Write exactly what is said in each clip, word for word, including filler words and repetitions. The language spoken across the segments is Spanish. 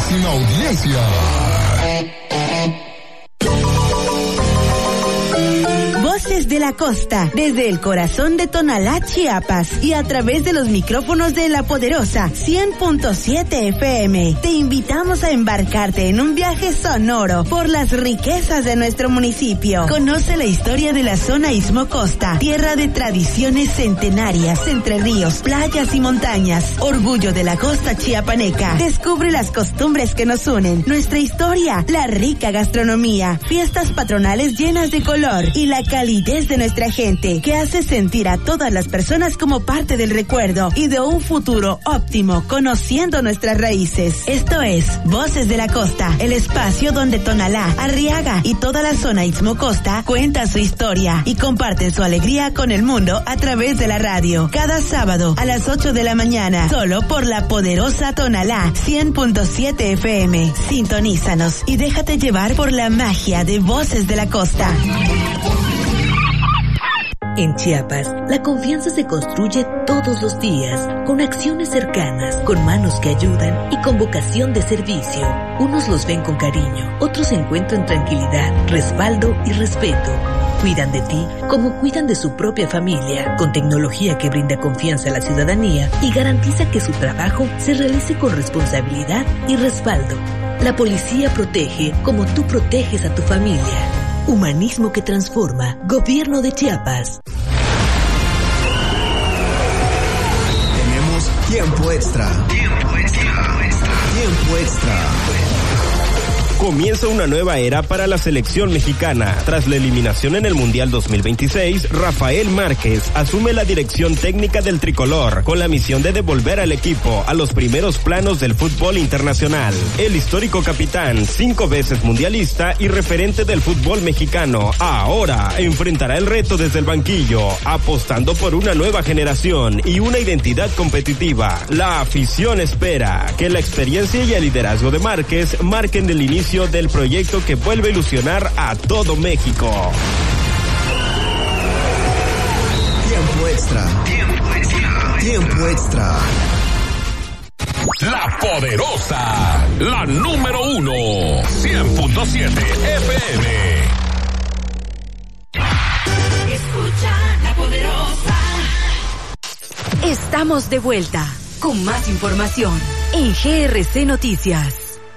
máxima audiencia. Voces de la Costa, desde el corazón de Tonalá, Chiapas, y a través de los micrófonos de La Poderosa cien punto siete F M. Te invitamos a embarcarte en un viaje sonoro por las riquezas de nuestro municipio. Conoce la historia de la zona Istmo Costa, tierra de tradiciones centenarias, entre ríos, playas y montañas, orgullo de la costa chiapaneca. Descubre las costumbres que nos unen, nuestra historia, la rica gastronomía, fiestas patronales llenas de color y la calidez de nuestra gente, que hace sentir a todas las personas como parte del recuerdo y de un futuro óptimo, conociendo nuestras raíces. Esto es Voces de la Costa, el espacio donde Tonalá, Arriaga y toda la zona Istmo Costa cuentan su historia y comparten su alegría con el mundo a través de la radio. Cada sábado a las ocho de la mañana, solo por La Poderosa Tonalá cien punto siete F M. Sintonízanos y déjate llevar por la magia de Voces de la Costa. En Chiapas, la confianza se construye todos los días, con acciones cercanas, con manos que ayudan y con vocación de servicio. Unos los ven con cariño, otros encuentran tranquilidad, respaldo y respeto. Cuidan de ti como cuidan de su propia familia, con tecnología que brinda confianza a la ciudadanía y garantiza que su trabajo se realice con responsabilidad y respaldo. La policía protege como tú proteges a tu familia. Humanismo que transforma. Gobierno de Chiapas. Tenemos tiempo extra. Tiempo extra. Tiempo extra. Comienza una nueva era para la selección mexicana. Tras la eliminación en el Mundial dos mil veintiséis, Rafael Márquez asume la dirección técnica del tricolor, con la misión de devolver al equipo a los primeros planos del fútbol internacional. El histórico capitán, cinco veces mundialista y referente del fútbol mexicano, ahora enfrentará el reto desde el banquillo, apostando por una nueva generación y una identidad competitiva. La afición espera que la experiencia y el liderazgo de Márquez marquen el inicio del proyecto que vuelve a ilusionar a todo México. Tiempo extra. Tiempo extra. Tiempo extra. La Poderosa, la número uno, cien punto siete F M. Escucha La Poderosa. Estamos de vuelta con más información en G R C Noticias.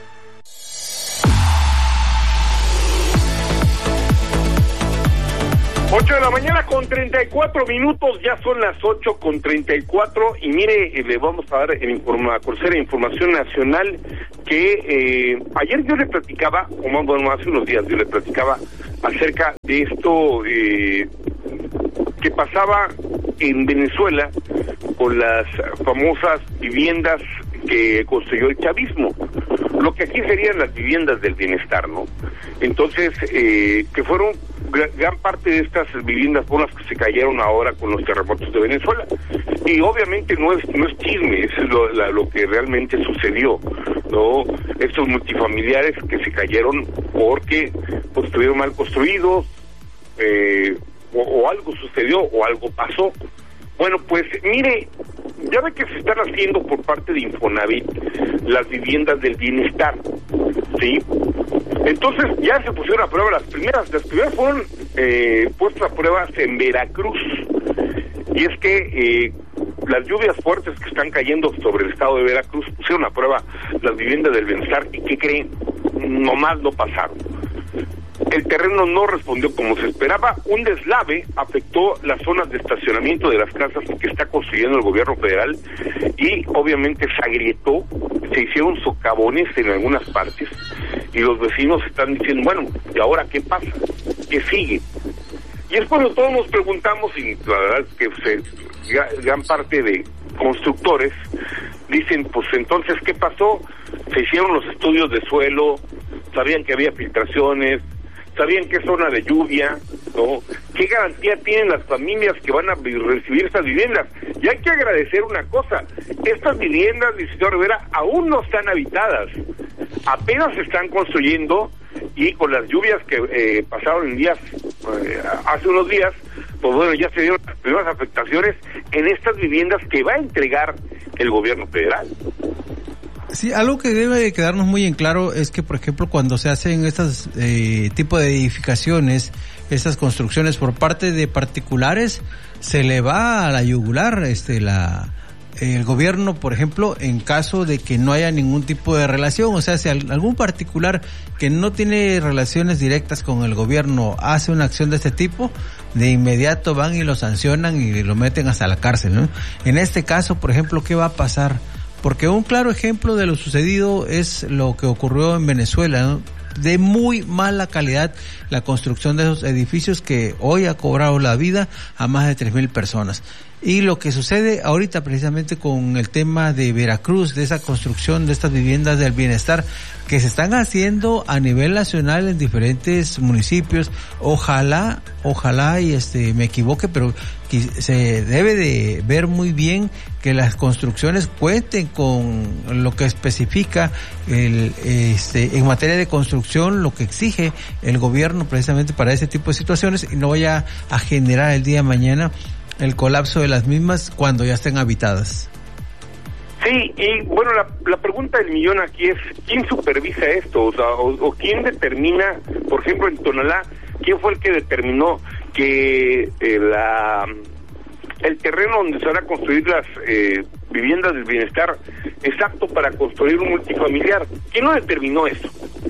ocho de la mañana con treinta y cuatro minutos, ya son las ocho con treinta y cuatro y mire, eh, le vamos a dar en informa, a conocer información nacional que eh, ayer yo le platicaba, o más, bueno, hace unos días yo le platicaba acerca de esto eh, que pasaba en Venezuela con las famosas viviendas que construyó el chavismo, lo que aquí serían las viviendas del bienestar, ¿no? Entonces, eh, que fueron gran parte de estas viviendas fueron las que se cayeron ahora con los terremotos de Venezuela, y obviamente no es no es chisme, eso es lo, la, lo que realmente sucedió, no, estos multifamiliares que se cayeron porque pues estuvieron mal construidos, eh, o, o algo sucedió o algo pasó. Bueno, pues mire, ya ve que se están haciendo por parte de Infonavit las viviendas del bienestar, ¿sí? Entonces ya se pusieron a prueba las primeras, las primeras fueron eh, puestas a prueba en Veracruz, y es que eh, las lluvias fuertes que están cayendo sobre el estado de Veracruz pusieron a prueba las viviendas del bienestar, y ¿qué creen? Nomás no pasaron. El terreno no respondió como se esperaba, un deslave afectó las zonas de estacionamiento de las casas que está construyendo el gobierno federal, y obviamente se agrietó, se hicieron socavones en algunas partes, y los vecinos están diciendo, bueno, ¿y ahora qué pasa? ¿Qué sigue? Y es cuando todos nos preguntamos, y la verdad es que se, gran parte de constructores dicen, pues entonces, ¿qué pasó? Se hicieron los estudios de suelo, sabían que había filtraciones, sabían qué zona de lluvia, ¿no? ¿Qué garantía tienen las familias que van a recibir estas viviendas? Y hay que agradecer una cosa, estas viviendas, licenciado Rivera, aún no están habitadas, apenas se están construyendo, y con las lluvias que eh, pasaron en días, eh, hace unos días, pues bueno, ya se dieron las primeras afectaciones en estas viviendas que va a entregar el gobierno federal. Sí, algo que debe quedarnos muy en claro es que, por ejemplo, cuando se hacen estos eh, tipo de edificaciones, estas construcciones por parte de particulares, se le va a la yugular este la el gobierno, por ejemplo, en caso de que no haya ningún tipo de relación. O sea, si algún particular que no tiene relaciones directas con el gobierno hace una acción de este tipo, de inmediato van y lo sancionan y lo meten hasta la cárcel, ¿no? En este caso, por ejemplo, ¿qué va a pasar? Porque un claro ejemplo de lo sucedido es lo que ocurrió en Venezuela, ¿no? De muy mala calidad la construcción de esos edificios que hoy ha cobrado la vida a más de tres mil personas. Y lo que sucede ahorita precisamente con el tema de Veracruz, de esa construcción de estas viviendas del bienestar que se están haciendo a nivel nacional en diferentes municipios, ojalá, ojalá y este me equivoque, pero se debe de ver muy bien que las construcciones cuenten con lo que especifica el este en materia de construcción, lo que exige el gobierno precisamente para ese tipo de situaciones, y no vaya a generar el día de mañana el colapso de las mismas cuando ya estén habitadas. Sí, y bueno, la, la pregunta del millón aquí es, ¿quién supervisa esto? O sea, o, o quién determina, por ejemplo, en Tonalá, quién fue el que determinó que eh, la el terreno donde se van a construir las eh, viviendas del bienestar es apto para construir un multifamiliar? ¿Quién lo determinó eso?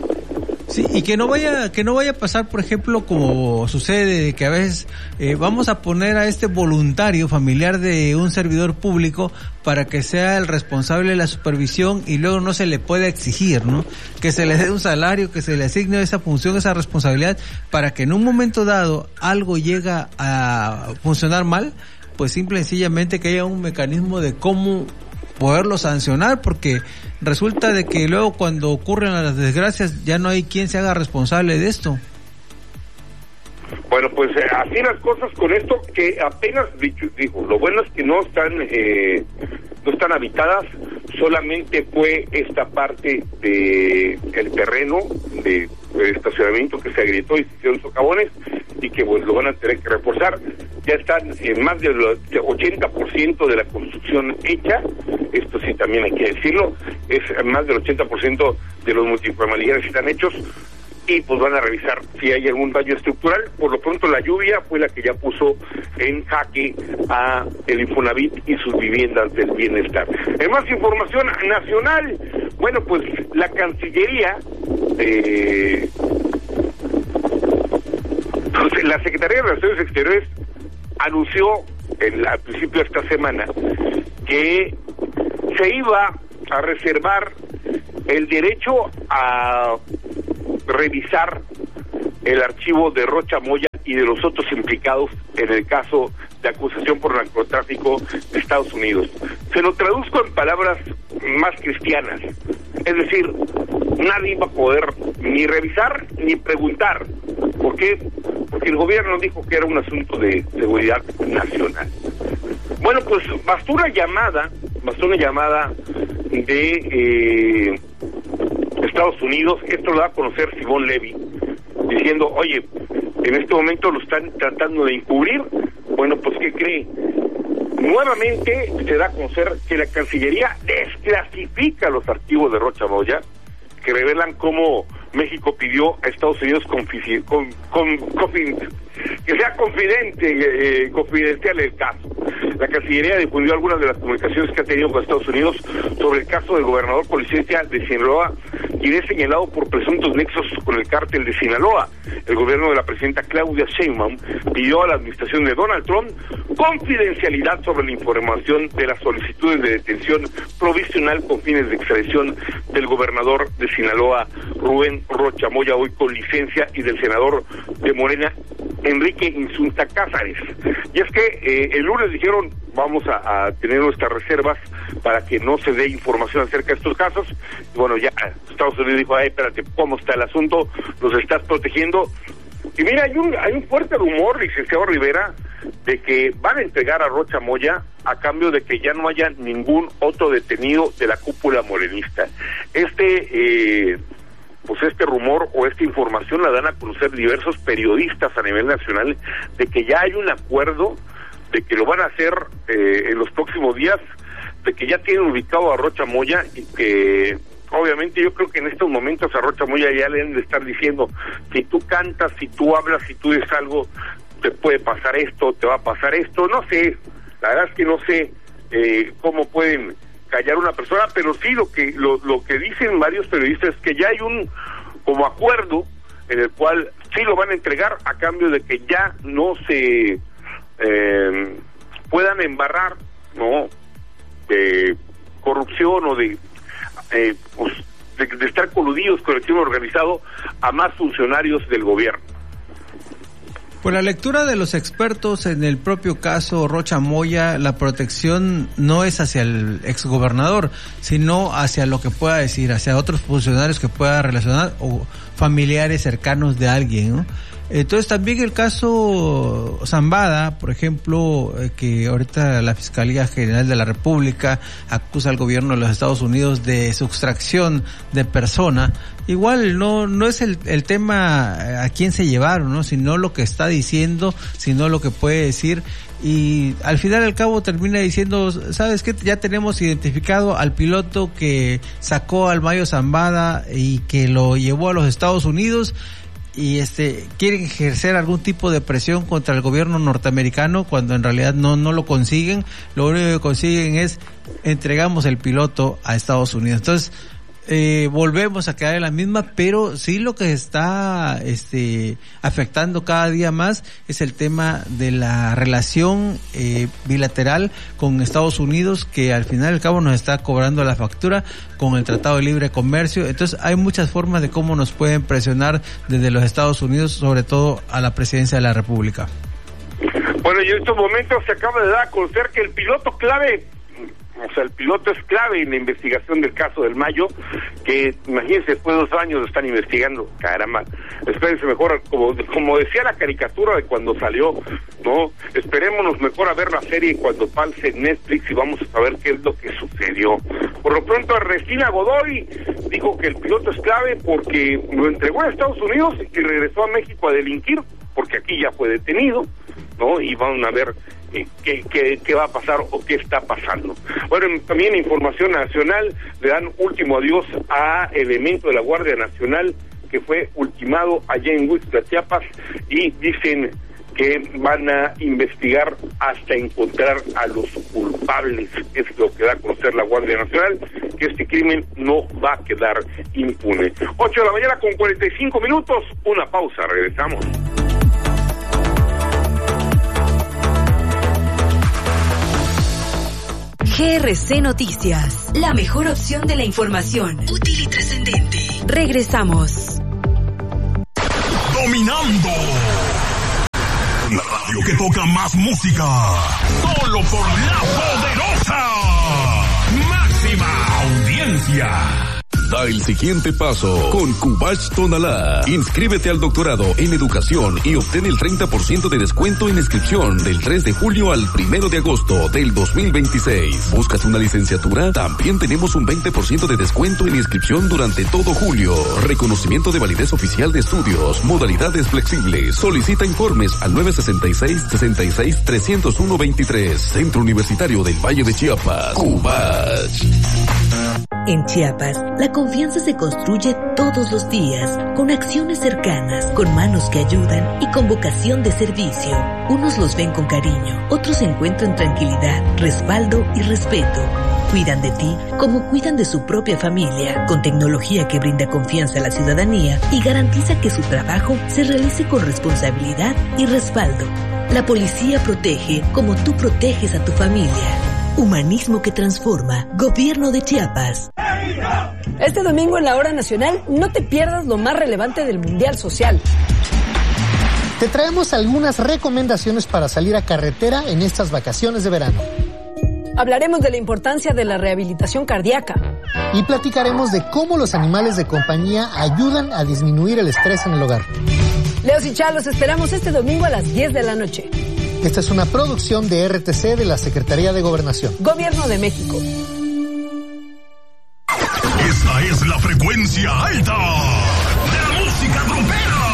Sí, y que no vaya que no vaya a pasar, por ejemplo, como sucede, que a veces eh, vamos a poner a este voluntario familiar de un servidor público para que sea el responsable de la supervisión y luego no se le puede exigir, ¿no? Que se le dé un salario, que se le asigne esa función, esa responsabilidad, para que en un momento dado algo llega a funcionar mal, pues simple y sencillamente que haya un mecanismo de cómo poderlo sancionar, porque resulta de que luego cuando ocurren las desgracias ya no hay quien se haga responsable de esto. Bueno, pues eh, así las cosas con esto, que apenas dicho, digo, lo bueno es que no están eh, no están habitadas, solamente fue esta parte de el terreno de, de estacionamiento que se agrietó y se hicieron socavones, y que pues lo van a tener que reforzar. Ya están en más del ochenta por ciento de la construcción hecha, esto sí también hay que decirlo, es más del ochenta por ciento de los multifamiliares están hechos, y pues van a revisar si hay algún daño estructural. Por lo pronto la lluvia fue la que ya puso en jaque a el Infonavit y sus viviendas del bienestar. En más información nacional, bueno, pues la Cancillería, eh, pues, la Secretaría de Relaciones Exteriores anunció en, al principio de esta semana que se iba a reservar el derecho a revisar el archivo de Rocha Moya y de los otros implicados en el caso de acusación por narcotráfico de Estados Unidos. Se lo traduzco en palabras más cristianas, es decir, nadie va a poder ni revisar ni preguntar. ¿Por qué? Porque el gobierno dijo que era un asunto de seguridad nacional. Bueno, pues bastó una llamada, bastó una llamada de eh, Estados Unidos, esto lo da a conocer Simón Levy, diciendo, oye, en este momento lo están tratando de encubrir. Bueno, pues ¿qué cree? Nuevamente se da a conocer que la Cancillería desclasifica los archivos de Rocha Moya, que revelan cómo México pidió a Estados Unidos confici- con, con, confin- que sea confidente, eh, confidencial el caso. La Cancillería difundió algunas de las comunicaciones que ha tenido con Estados Unidos sobre el caso del gobernador con licencia de Sinaloa, quien es señalado por presuntos nexos con el cártel de Sinaloa. El gobierno de la presidenta Claudia Sheinbaum pidió a la administración de Donald Trump confidencialidad sobre la información de las solicitudes de detención provisional con fines de extradición del gobernador de Sinaloa, Rubén Rocha Moya, hoy con licencia, y del senador de Morena, Enrique Insunza Cázares. Y es que eh, el lunes dijeron, vamos a, a tener nuestras reservas para que no se dé información acerca de estos casos. Y bueno, ya Estados Unidos dijo, ay, espérate, ¿cómo está el asunto? ¿Los estás protegiendo? Y mira, hay un, hay un fuerte rumor, licenciado Rivera, de que van a entregar a Rocha Moya a cambio de que ya no haya ningún otro detenido de la cúpula morenista. Este... Eh, pues este rumor o esta información la dan a conocer diversos periodistas a nivel nacional, de que ya hay un acuerdo de que lo van a hacer eh, en los próximos días, de que ya tienen ubicado a Rocha Moya y que obviamente yo creo que en estos momentos a Rocha Moya ya le deben de estar diciendo, si tú cantas, si tú hablas, si tú dices algo, te puede pasar esto, te va a pasar esto, no sé, la verdad es que no sé eh, cómo pueden callar a una persona, pero sí lo que lo, lo que dicen varios periodistas es que ya hay un como acuerdo en el cual sí lo van a entregar a cambio de que ya no se eh, puedan embarrar, ¿no?, de corrupción o de Eh, pues, de, de estar coludidos con el crimen organizado a más funcionarios del gobierno. Por la lectura de los expertos en el propio caso Rocha Moya, la protección no es hacia el exgobernador, sino hacia lo que pueda decir, hacia otros funcionarios que pueda relacionar o familiares cercanos de alguien, ¿no? Entonces también el caso Zambada, por ejemplo, eh, que ahorita la Fiscalía General de la República acusa al gobierno de los Estados Unidos de sustracción de persona, igual no no es el, el tema a quién se llevaron, ¿no?, sino lo que está diciendo, sino lo que puede decir, y al final al cabo termina diciendo, ¿sabes qué? Ya tenemos identificado al piloto que sacó al Mayo Zambada y que lo llevó a los Estados Unidos, y este quieren ejercer algún tipo de presión contra el gobierno norteamericano cuando en realidad no no lo consiguen. Lo único que consiguen es entregamos el piloto a Estados Unidos. Entonces eh, volvemos a quedar en la misma, pero sí lo que está este afectando cada día más es el tema de la relación eh, bilateral con Estados Unidos, que al final y al cabo nos está cobrando la factura con el Tratado de Libre Comercio. Entonces hay muchas formas de cómo nos pueden presionar desde los Estados Unidos, sobre todo a la presidencia de la República. Bueno, y en estos momentos se acaba de dar a conocer que el piloto clave, o sea, el piloto es clave en la investigación del caso del Mayo, que imagínense, después de dos años lo están investigando, caramba, espérense mejor, como, como decía la caricatura de cuando salió, ¿no? Esperémonos mejor a ver la serie cuando pase en Netflix y vamos a saber qué es lo que sucedió. Por lo pronto, Regina Godoy dijo que el piloto es clave porque lo entregó a Estados Unidos y regresó a México a delinquir, porque aquí ya fue detenido, ¿no? Y van a ver ¿Qué, qué, qué va a pasar o qué está pasando. Bueno, también información nacional, le dan último adiós a elemento de la Guardia Nacional que fue ultimado allá en Huixtla, Chiapas, y dicen que van a investigar hasta encontrar a los culpables. Es lo que da a conocer la Guardia Nacional, que este crimen no va a quedar impune. ocho de la mañana con cuarenta y cinco minutos, una pausa, regresamos. G R C Noticias, la mejor opción de la información, útil y trascendente. Regresamos. Dominando. La radio que toca más música. Solo por La Poderosa. Máxima audiencia. Da el siguiente paso con Cubach Tonalá. Inscríbete al doctorado en educación y obtén el treinta por ciento de descuento en inscripción del tres de julio al primero de agosto del dos mil veintiséis. ¿Buscas una licenciatura? También tenemos un veinte por ciento de descuento en inscripción durante todo julio. Reconocimiento de validez oficial de estudios. Modalidades flexibles. Solicita informes al nueve seis seis, seis seis, tres cero uno, veintitrés. Centro Universitario del Valle de Chiapas. Cubach. En Chiapas, la confianza se construye todos los días, con acciones cercanas, con manos que ayudan y con vocación de servicio. Unos los ven con cariño, otros encuentran tranquilidad, respaldo y respeto. Cuidan de ti como cuidan de su propia familia, con tecnología que brinda confianza a la ciudadanía y garantiza que su trabajo se realice con responsabilidad y respaldo. La policía protege como tú proteges a tu familia. Humanismo que transforma. Gobierno de Chiapas. Este domingo en la Hora Nacional no te pierdas lo más relevante del Mundial Social. Te traemos algunas recomendaciones para salir a carretera en estas vacaciones de verano. Hablaremos de la importancia de la rehabilitación cardíaca. Y platicaremos de cómo los animales de compañía ayudan a disminuir el estrés en el hogar. Leos y Chá, los esperamos este domingo a las diez de la noche. Esta es una producción de R T C de la Secretaría de Gobernación. Gobierno de México. Esta es la frecuencia alta de la música grupera.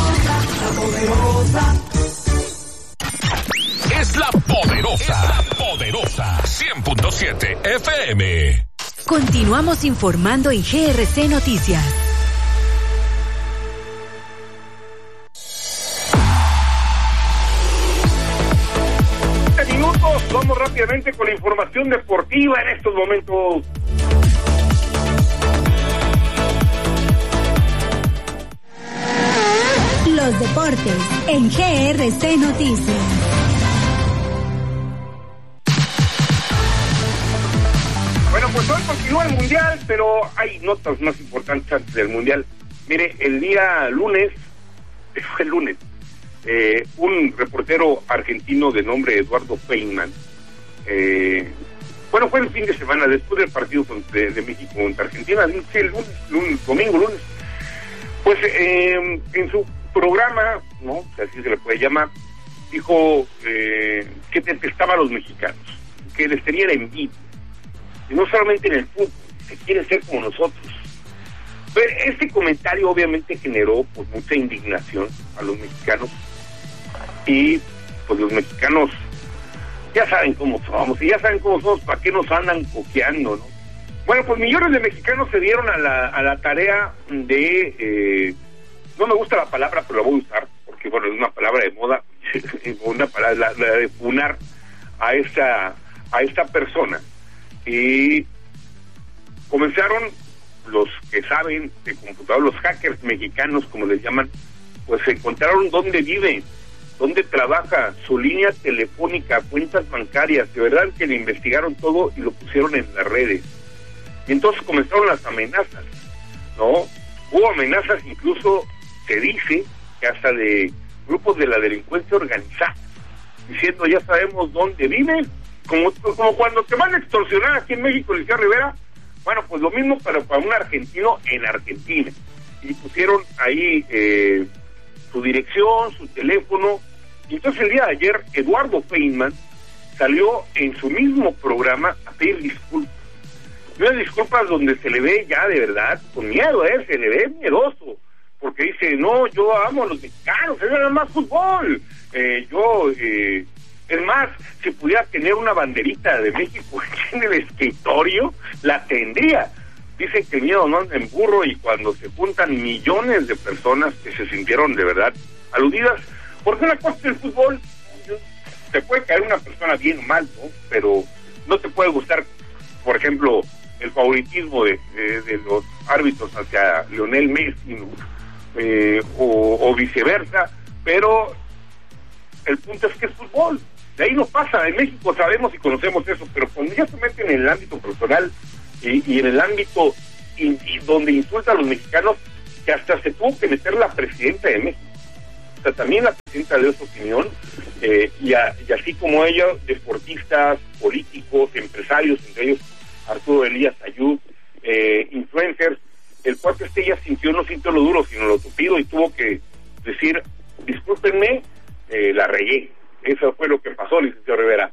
La poderosa, la poderosa. Es la poderosa. Es la poderosa. Poderosa cien punto siete F M. Continuamos informando en G R C Noticias. Minutos, vamos rápidamente con la información deportiva en estos momentos. Los deportes en G R C Noticias. Bueno, pues hoy continúa el Mundial, pero hay notas más importantes antes del Mundial. Mire, el día lunes, fue el lunes, eh, un reportero argentino de nombre Eduardo Feynman, eh, bueno, fue el fin de semana, después del partido de, de México contra Argentina, sí, el lunes, lunes, domingo, lunes, pues eh, en su programa, no, así se le puede llamar, dijo eh, que detestaba a los mexicanos, que les tenía envidia, y no solamente en el fútbol, que quieren ser como nosotros. Pero este comentario obviamente generó pues mucha indignación a los mexicanos, y pues los mexicanos ya saben cómo somos, y ya saben cómo somos, para qué nos andan coqueando, ¿no? Bueno, pues millones de mexicanos se dieron a la, a la tarea de, eh, no me gusta la palabra, pero la voy a usar, porque bueno, es una palabra de moda, una palabra, la, la de funar a esta, a esta persona. Y comenzaron los que saben de computador, los hackers mexicanos, como les llaman, pues encontraron dónde vive, dónde trabaja, su línea telefónica, cuentas bancarias, de verdad que le investigaron todo y lo pusieron en las redes. Y entonces comenzaron las amenazas, ¿no? Hubo amenazas, incluso se dice que hasta de grupos de la delincuencia organizada, diciendo ya sabemos dónde viven, como, como cuando te van a extorsionar aquí en México, Liceo Rivera. Bueno, pues lo mismo para, para un argentino en Argentina. Y pusieron ahí eh, su dirección, su teléfono. Y entonces el día de ayer, Eduardo Feynman salió en su mismo programa a pedir disculpas. Y unas disculpas donde se le ve ya de verdad con miedo, ¿eh? Se le ve miedoso. Porque dice, no, yo amo a los mexicanos, es nada más fútbol. Eh, yo... Eh, Es más, si pudiera tener una banderita de México en el escritorio, la tendría. Dicen que el miedo no anda en burro, y cuando se juntan millones de personas que se sintieron de verdad aludidas, porque una cosa es el fútbol, te puede caer una persona bien o mal, ¿no? Pero no te puede gustar, por ejemplo, el favoritismo de, de, de los árbitros hacia Lionel Messi, ¿no? eh, o, o viceversa, pero el punto es que es fútbol. De ahí no pasa, en México sabemos y conocemos eso, pero cuando ya se meten en el ámbito personal y, y en el ámbito in, y donde insulta a los mexicanos, que hasta se tuvo que meter la presidenta de México. O sea, también la presidenta dio su opinión, eh, y, a, y así como ella, deportistas, políticos, empresarios, entre ellos Arturo Elías Ayub, eh, influencers, el cual este ella sintió, no sintió lo duro, sino lo tupido, y tuvo que decir, discúlpenme, eh, la regué. Eso fue lo que pasó, licenciado Rivera.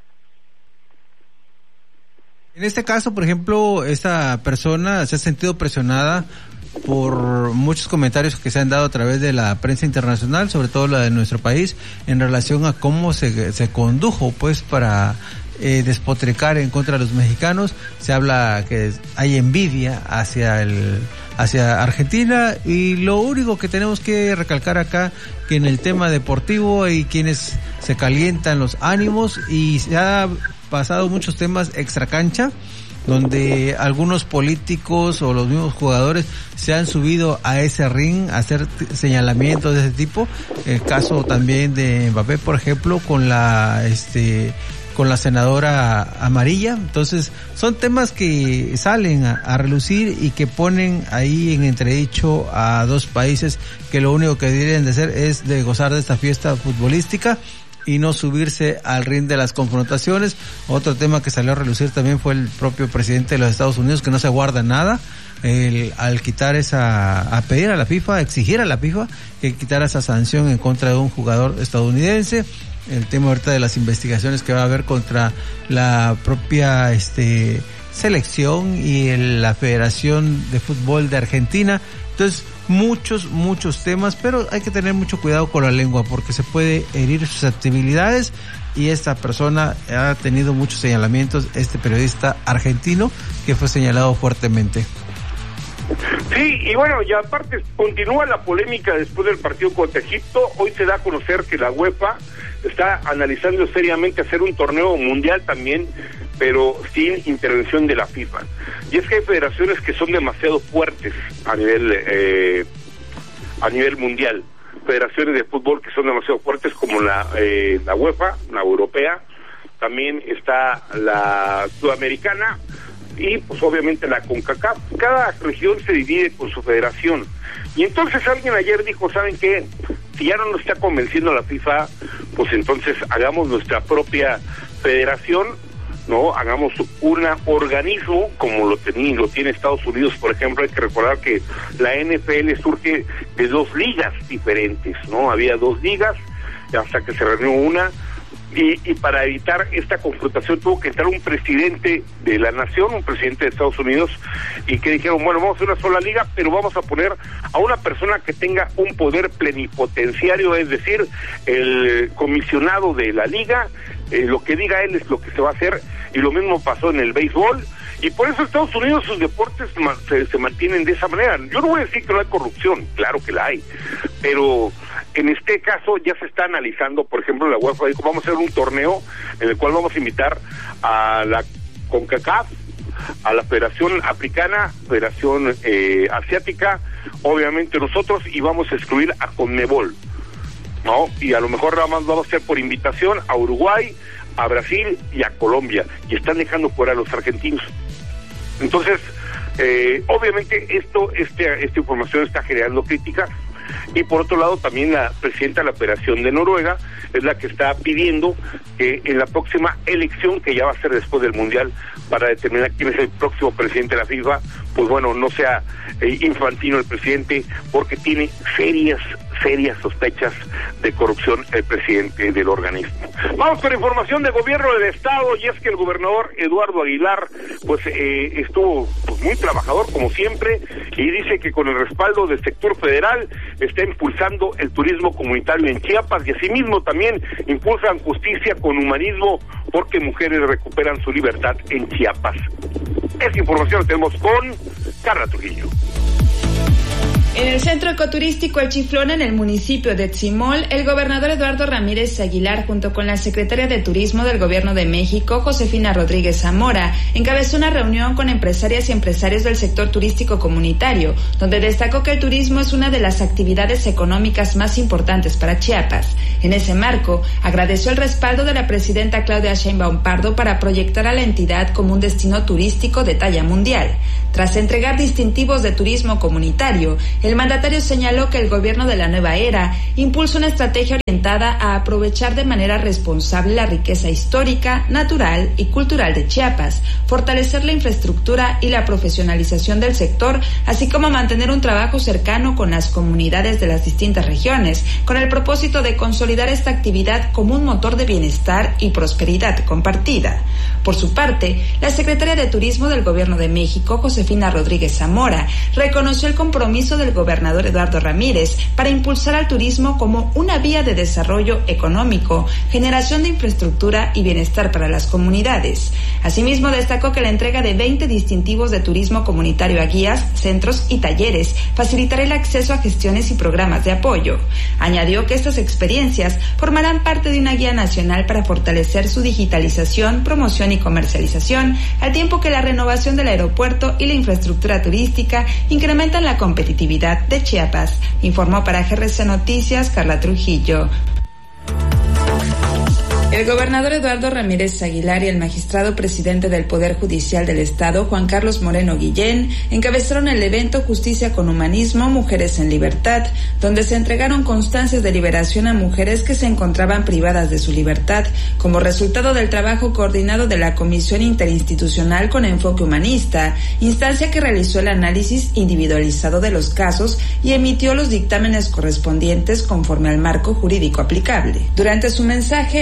En este caso, por ejemplo, esta persona se ha sentido presionada por muchos comentarios que se han dado a través de la prensa internacional, sobre todo la de nuestro país, en relación a cómo se, se condujo, pues, para eh, despotricar en contra de los mexicanos. Se habla que hay envidia hacia el hacia Argentina, y lo único que tenemos que recalcar acá, que en el tema deportivo hay quienes se calientan los ánimos, y se ha pasado muchos temas extracancha, donde algunos políticos o los mismos jugadores se han subido a ese ring a hacer señalamientos de ese tipo. El caso también de Mbappé, por ejemplo, con la este con la senadora amarilla. Entonces son temas que salen a, a relucir y que ponen ahí en entredicho a dos países que lo único que deberían de hacer es de gozar de esta fiesta futbolística y no subirse al ring de las confrontaciones. Otro tema que salió a relucir también fue el propio presidente de los Estados Unidos, que no se guarda nada el, al quitar esa, a pedir a la FIFA, a exigir a la FIFA que quitara esa sanción en contra de un jugador estadounidense. El tema ahorita de las investigaciones que va a haber contra la propia este selección y el, la Federación de Fútbol de Argentina. Entonces, muchos, muchos temas, pero hay que tener mucho cuidado con la lengua porque se puede herir susceptibilidades y esta persona ha tenido muchos señalamientos, este periodista argentino que fue señalado fuertemente. Sí, y bueno, y aparte continúa la polémica después del partido contra Egipto. Hoy se da a conocer que la UEFA está analizando seriamente hacer un torneo mundial también, pero sin intervención de la FIFA. Y es que hay federaciones que son demasiado fuertes a nivel eh, a nivel mundial, federaciones de fútbol que son demasiado fuertes como la eh, la UEFA, la europea, también está la sudamericana y pues obviamente la CONCACAF. Cada región se divide con su federación. Y entonces alguien ayer dijo, ¿saben qué? Si ya no nos está convenciendo la FIFA, pues entonces hagamos nuestra propia federación, ¿no? Hagamos un organismo como lo, tenía, lo tiene Estados Unidos, por ejemplo. Hay que recordar que la N F L surge de dos ligas diferentes, ¿no? Había dos ligas hasta que se reunió una. Y, y para evitar esta confrontación tuvo que entrar un presidente de la nación, un presidente de Estados Unidos, y que dijeron, bueno, vamos a hacer una sola liga, pero vamos a poner a una persona que tenga un poder plenipotenciario, es decir, el comisionado de la liga, eh, lo que diga él es lo que se va a hacer, y lo mismo pasó en el béisbol, y por eso Estados Unidos sus deportes se, se mantienen de esa manera. Yo no voy a decir que no hay corrupción, claro que la hay, pero en este caso ya se está analizando, por ejemplo, la UEFA dijo, vamos a hacer un torneo en el cual vamos a invitar a la CONCACAF, a la Federación Africana, Federación eh, Asiática, obviamente nosotros, y vamos a excluir a CONMEBOL, ¿no? Y a lo mejor nada más vamos a hacer por invitación a Uruguay, a Brasil y a Colombia, y están dejando fuera a los argentinos. Entonces, eh, obviamente esto, este, esta información está generando críticas. Y por otro lado también la presidenta de la Federación de Noruega es la que está pidiendo que en la próxima elección, que ya va a ser después del Mundial, para determinar quién es el próximo presidente de la FIFA, pues bueno, no sea eh, infantino el presidente, porque tiene serias, serias sospechas de corrupción el presidente del organismo. Vamos con información de gobierno del estado, y es que el gobernador Eduardo Aguilar pues eh, estuvo pues, muy trabajador como siempre, y dice que con el respaldo del sector federal está impulsando el turismo comunitario en Chiapas, y asimismo también impulsan justicia con humanismo porque mujeres recuperan su libertad en Chiapas. Esta información la tenemos con Carla Trujillo. En el centro ecoturístico El Chiflón, en el municipio de Tzimol, el gobernador Eduardo Ramírez Aguilar, junto con la secretaria de Turismo del Gobierno de México, Josefina Rodríguez Zamora, encabezó una reunión con empresarias y empresarios del sector turístico comunitario, donde destacó que el turismo es una de las actividades económicas más importantes para Chiapas. En ese marco, agradeció el respaldo de la presidenta Claudia Sheinbaum Pardo para proyectar a la entidad como un destino turístico de talla mundial. Tras entregar distintivos de turismo comunitario, el mandatario señaló que el gobierno de la nueva era impulsa una estrategia orientada a aprovechar de manera responsable la riqueza histórica, natural y cultural de Chiapas, fortalecer la infraestructura y la profesionalización del sector, así como mantener un trabajo cercano con las comunidades de las distintas regiones, con el propósito de consolidar esta actividad como un motor de bienestar y prosperidad compartida. Por su parte, la secretaria de Turismo del Gobierno de México, Josefina Rodríguez Zamora, reconoció el compromiso del gobernador Eduardo Ramírez para impulsar al turismo como una vía de desarrollo económico, generación de infraestructura y bienestar para las comunidades. Asimismo, destacó que la entrega de veinte distintivos de turismo comunitario a guías, centros y talleres facilitará el acceso a gestiones y programas de apoyo. Añadió que estas experiencias formarán parte de una guía nacional para fortalecer su digitalización, promoción y comercialización, al tiempo que la renovación del aeropuerto y la infraestructura turística incrementan la competitividad de Chiapas. Informó para G R C Noticias Carla Trujillo. El gobernador Eduardo Ramírez Aguilar y el magistrado presidente del Poder Judicial del Estado, Juan Carlos Moreno Guillén, encabezaron el evento Justicia con Humanismo, Mujeres en Libertad, donde se entregaron constancias de liberación a mujeres que se encontraban privadas de su libertad, como resultado del trabajo coordinado de la Comisión Interinstitucional con Enfoque Humanista, instancia que realizó el análisis individualizado de los casos y emitió los dictámenes correspondientes conforme al marco jurídico aplicable. Durante su mensaje, el gobernador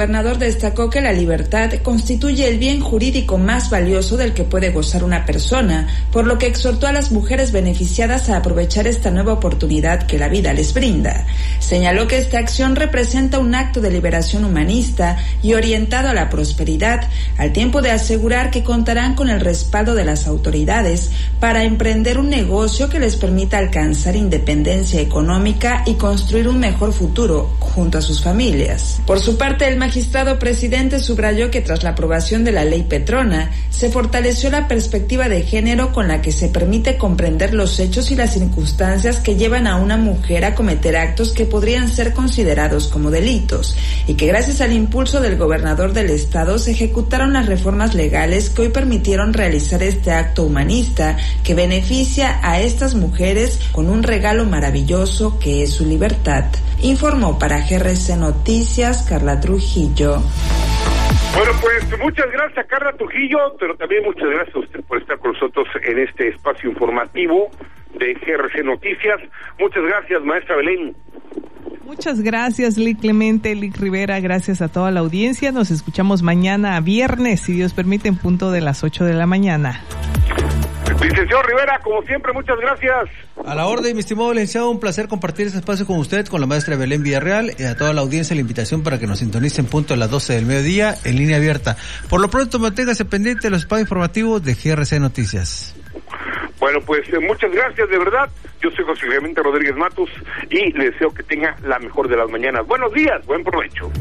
gobernador destacó que la libertad constituye el bien jurídico más valioso del que puede gozar una persona, por lo que exhortó a las mujeres beneficiadas a aprovechar esta nueva oportunidad que la vida les brinda. Señaló que esta acción representa un acto de liberación humanista y orientado a la prosperidad, al tiempo de asegurar que contarán con el respaldo de las autoridades para emprender un negocio que les permita alcanzar independencia económica y construir un mejor futuro junto a sus familias. Por su parte, el magistrado presidente subrayó que tras la aprobación de la ley Petrona, se fortaleció la perspectiva de género con la que se permite comprender los hechos y las circunstancias que llevan a una mujer a cometer actos que podrían ser considerados como delitos, y que gracias al impulso del gobernador del estado se ejecutaron las reformas legales que hoy permitieron realizar este acto humanista que beneficia a estas mujeres con un regalo maravilloso que es su libertad. Informó para G R C Noticias Carla Trujillo. Bueno, pues muchas gracias a Carla Trujillo, pero también muchas gracias a usted por estar con nosotros en este espacio informativo de G R C Noticias. Muchas gracias, maestra Belén. Muchas gracias, Lic Clemente, Lic Rivera, gracias a toda la audiencia. Nos escuchamos mañana viernes, si Dios permite, en punto de las ocho de la mañana. Licenciado Rivera, como siempre, muchas gracias. A la orden, mi estimado licenciado, un placer compartir este espacio con usted, con la maestra Belén Villarreal, y a toda la audiencia la invitación para que nos sintonicen punto a las doce del mediodía en línea abierta. Por lo pronto, manténgase pendiente de los espacios informativos de G R C Noticias. Bueno, pues eh, muchas gracias, de verdad. Yo soy José Clemente Rodríguez Matus y le deseo que tenga la mejor de las mañanas. Buenos días, buen provecho.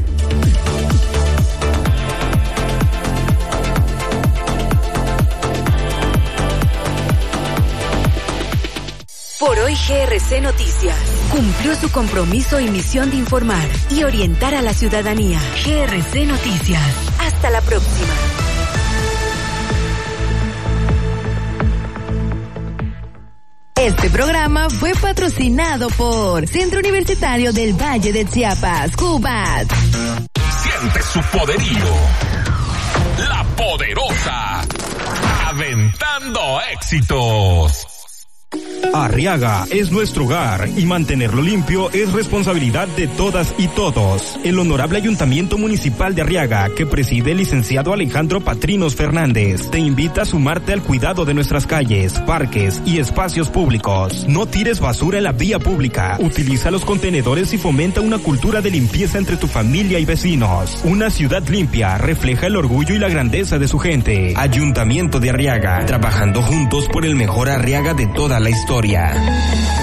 Por hoy G R C Noticias cumplió su compromiso y misión de informar y orientar a la ciudadanía. G R C Noticias. Hasta la próxima. Este programa fue patrocinado por Centro Universitario del Valle de Chiapas, Cubat. Siente su poderío. La Poderosa. Aventando éxitos. Arriaga es nuestro hogar y mantenerlo limpio es responsabilidad de todas y todos. El Honorable Ayuntamiento Municipal de Arriaga, que preside el licenciado Alejandro Patrinos Fernández, te invita a sumarte al cuidado de nuestras calles, parques y espacios públicos. No tires basura en la vía pública, utiliza los contenedores y fomenta una cultura de limpieza entre tu familia y vecinos. Una ciudad limpia refleja el orgullo y la grandeza de su gente. Ayuntamiento de Arriaga, trabajando juntos por el mejor Arriaga de toda la historia.